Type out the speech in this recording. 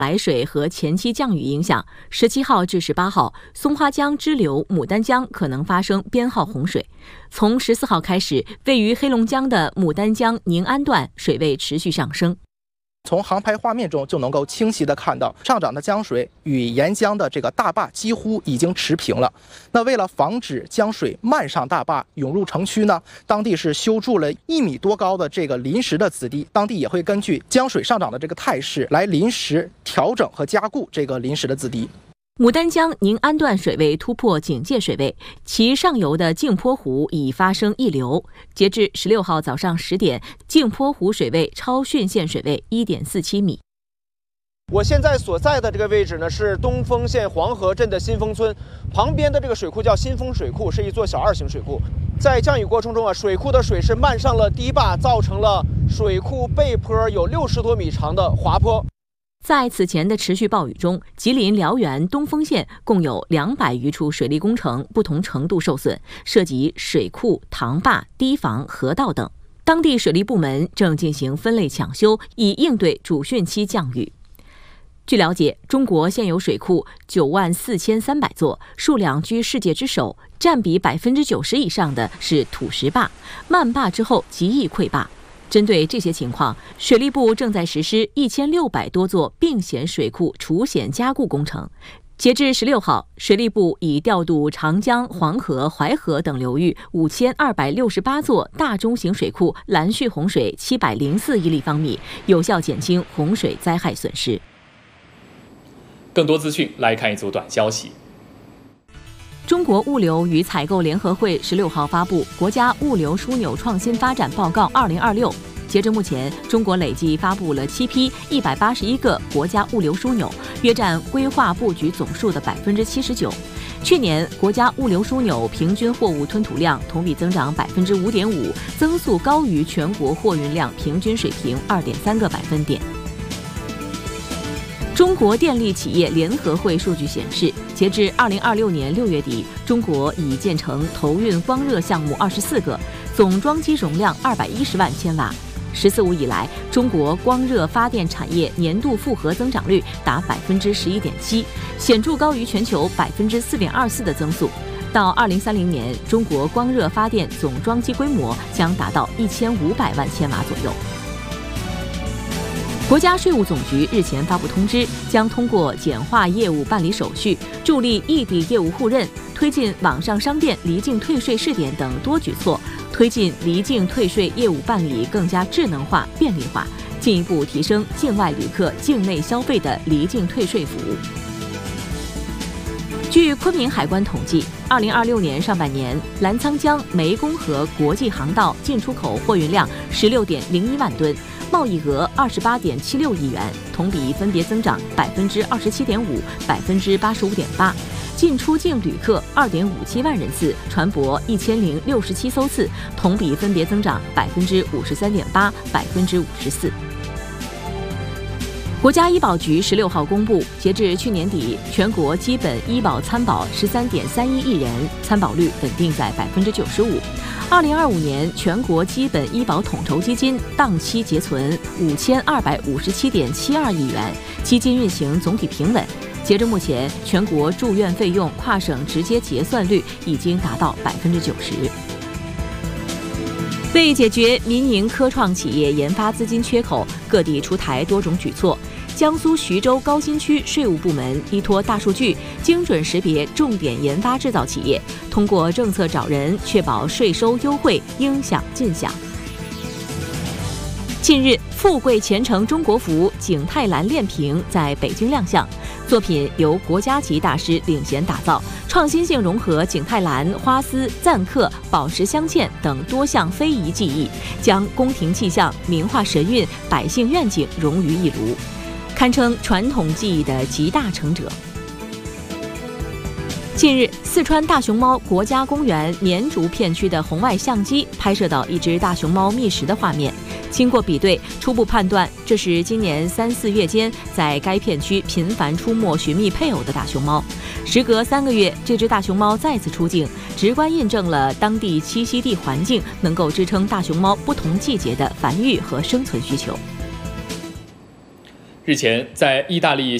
来水和前期降雨影响，17号至18号，松花江支流牡丹江可能发生编号洪水。从14号开始，位于黑龙江的牡丹江宁安段水位持续上升。 从航拍画面中就能够清晰地看到，上涨的江水与沿江的这个大坝几乎已经持平了。那为了防止江水漫上大坝涌入城区呢，当地是修筑了1米多高的这个临时的子堤，当地也会根据江水上涨的这个态势来临时调整和加固这个临时的子堤。 牡丹江宁安段水位突破警戒水位，其上游的镜泊湖已发生溢流。截至16号早上10点，镜泊湖水位超汛线水位1.47米。 我现在所在的这个位置呢，是东丰县黄河镇的新丰村，旁边的这个水库叫新丰水库，是一座小2型水库。在降雨过程中啊，水库的水是漫上了堤坝，造成了水库背坡有60多米长的滑坡。 在此前的持续暴雨中，吉林辽源东丰县共有200余处水利工程不同程度受损，涉及水库、塘坝、堤防、河道等。当地水利部门正进行分类抢修，以应对主汛期降雨。据了解，中国现有水库94300座，数量居世界之首，占比90%以上的是土石坝，漫坝之后极易溃坝。针对这些情况，水利部正在实施1600多座并险水库除险加固工程。截至16号，水利部已调度长江、黄河、淮河等流域5268座大中型水库拦蓄洪水704亿立方米，有效减轻洪水灾害损失。 更多资讯来看一组短消息。 中国物流与采购联合会16号发布《国家物流枢纽创新发展报告2026》。截至目前，中国累计发布了7批181个国家物流枢纽，约占规划布局总数的79%。去年，国家物流枢纽平均货物吞吐量同比增长5.5%，增速高于全国货运量平均水平2.3个百分点。中国电力企业联合会数据显示，截至2026年6月底，中国已建成投运光热项目24个，总装机容量210万千瓦。“14+5”以来，中国光热发电产业年度复合增长率达11.7%，显著高于全球4.24%的增速。到2030年，中国光热发电总装机规模将达到1500万千瓦左右。国家税务总局日前发布通知，将通过简化业务办理手续，助力异地业务互认，推进网上商店离境退税试点等多举措，推进离境退税业务办理更加智能化、便利化，进一步提升境外旅客境内消费的离境退税服务。据昆明海关统计，2026年上半年，澜沧江湄公河国际航道进出口货运量16.01万吨，贸易额28.76亿元，同比分别增长27.5%、85.8%。进出境旅客2.57万人次，船舶1067艘次，同比分别增长53.8%、54%。国家医保局16号公布，截至去年底，全国基本医保参保13.31亿人，参保率稳定在95%。2025年全国基本医保统筹基金当期结存5257.72亿元，基金运行总体平稳。截至目前，全国住院费用跨省直接结算率已经达到90%。为解决民营科创企业研发资金缺口，各地出台多种举措。江苏徐州高新区税务部门依托大数据，精准识别重点研发制造企业，通过政策找人，确保税收优惠应享尽享。近日，富贵前程中国服景泰蓝链屏在北京亮相，作品由国家级大师领衔打造，创新性融合景泰蓝、花丝、赞刻、宝石镶嵌等多项非遗技艺，将宫廷气象、名画神韵、百姓愿景融于一炉，堪称传统技艺的集大成者。近日，四川大熊猫国家公园绵竹片区的红外相机拍摄到一只大熊猫觅食的画面。经过比对，初步判断这是今年3、4月间在该片区频繁出没寻觅配偶的大熊猫。时隔3个月，这只大熊猫再次出镜，直观印证了当地栖息地环境能够支撑大熊猫不同季节的繁育和生存需求。 日前，在意大利